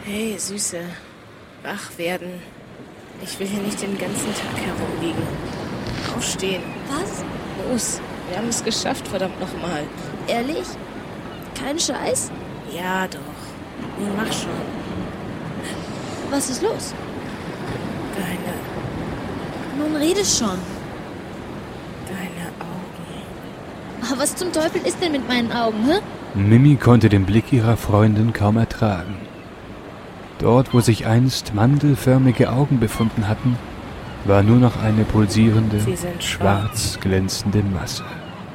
Hey, Süße. Wach werden. Ich will hier nicht den ganzen Tag herumliegen. Aufstehen. Was? Los, wir haben es geschafft, verdammt nochmal. Ehrlich? Kein Scheiß? Ja, doch. Nun mach schon. Was ist los? Deine Nun rede schon. Augen. Aber was zum Teufel ist denn mit meinen Augen, hä? Mimi konnte den Blick ihrer Freundin kaum ertragen. Dort, wo sich einst mandelförmige Augen befunden hatten, war nur noch eine pulsierende, Sie sind schwarz glänzende Masse.